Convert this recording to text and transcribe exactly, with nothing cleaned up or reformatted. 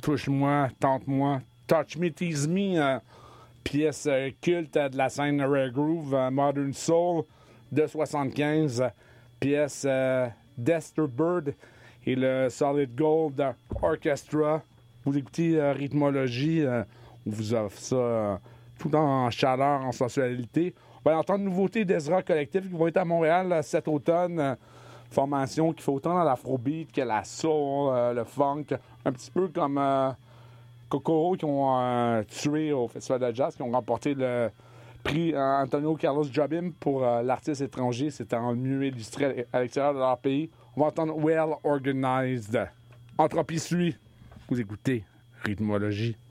Touche-moi, Tente-moi, Touch Me, Tease Me, euh, pièce euh, culte euh, de la scène Rare Groove, euh, Modern Soul de soixante-quinze, pièce euh, d'Esther Bird et le Solid Gold Orchestra. Vous écoutez euh, Rythmologie, euh, on vous offre ça euh, tout en chaleur, en sensualité. On va entendre une nouveauté d'Ezra Collectif qui va être à Montréal euh, cet automne. Euh, formation qui fait autant dans l'afrobeat que la soul, euh, le funk, un petit peu comme euh, Kokoro qui ont euh, tué au Festival de Jazz, qui ont remporté le prix euh, Antonio Carlos Jobim pour euh, l'artiste étranger. C'était en mieux illustré à l'extérieur de leur pays. On va entendre Well Organized. Entropie suit. Vous écoutez Rythmologie.